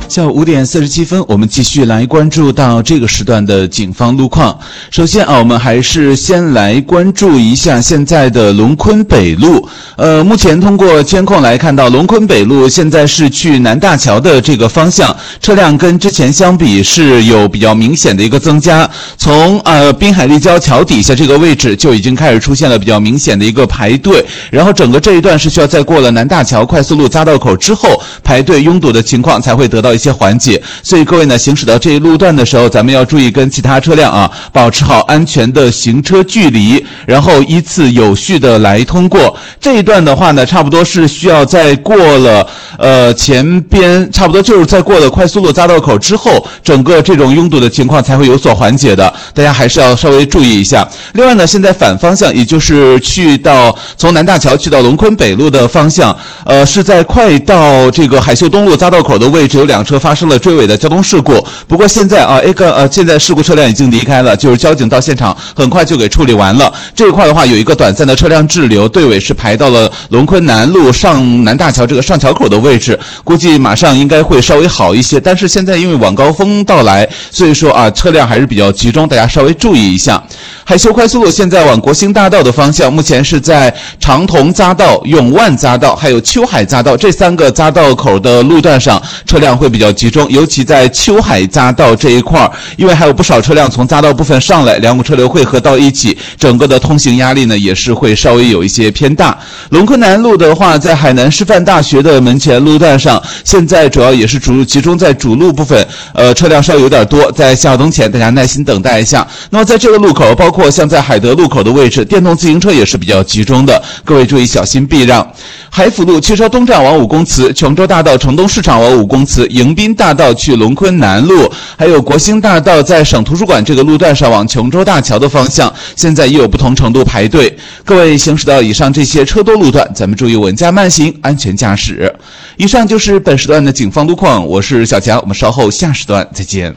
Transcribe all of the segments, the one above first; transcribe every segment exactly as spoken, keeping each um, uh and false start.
下午五点四十七分，我们继续来关注到这个时段的警方路况。首先啊，我们还是先来关注一下现在的龙昆北路。呃，目前通过监控来看到，龙昆北路现在是去南大桥的这个方向，车辆跟之前相比是有比较明显的一个增加。从呃滨海立交桥底下这个位置就已经开始出现了比较明显的一个排队，然后整个这一段是需要在过了南大桥快速路匝道口之后，排队拥堵的情况才会得到一些缓解。所以各位呢，行驶到这一路段的时候，咱们要注意跟其他车辆啊保持好安全的行车距离，然后依次有序的来通过。这一段的话呢，差不多是需要在过了呃前边，差不多就是在过了快速路匝道口之后，整个这种拥堵的情况才会有所缓解的，大家还是要稍微注意一下。另外呢，现在反方向，也就是去到从南大桥去到龙昆北路的方向，呃是在快到这个海秀东路匝道口的位置，有两车发生了追尾的交通事故。不过现在啊，一个呃现在事故车辆已经离开了，就是交警到现场很快就给处理完了。这一块的话，有一个短暂的车辆滞留，队尾是排到了龙昆南路上南大桥这个上桥口的位置，估计马上应该会稍微好一些。但是现在因为晚高峰到来，所以说啊车辆还是比较集中，大家稍微注意一下。海秀快速路现在往国兴大道的方向，目前是在长桐匝道、永万匝道还有秋海匝道这三个匝道口的路段上，车辆会比较集中，尤其在秋海匝道这一块，因为还有不少车辆从匝道部分上来，两股车流汇合到一起，整个的通行压力呢也是会稍微有一些偏大。龙昆南路的话，在海南师范大学的门前路段上，现在主要也是主集中在主路部分，呃，车辆稍微有点多，在下灯前大家耐心等待一下。那么在这个路口，包括像在海德路口的位置，电动自行车也是比较集中的，各位注意小心避让。海辅路汽车东站往五公祠，琼州大道城东市场往五公祠，迎宾大道去龙昆南路，还有国兴大道在省图书馆这个路段上往琼州大桥的方向，现在也有不同程度排队。各位行驶到以上这些车多路段，咱们注意稳驾慢行，安全驾驶。以上就是本时段的警方路况，我是小强，我们稍后下时段再见。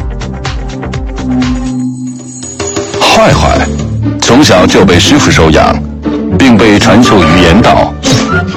坏坏从小就被师傅收养，并被传授于言道。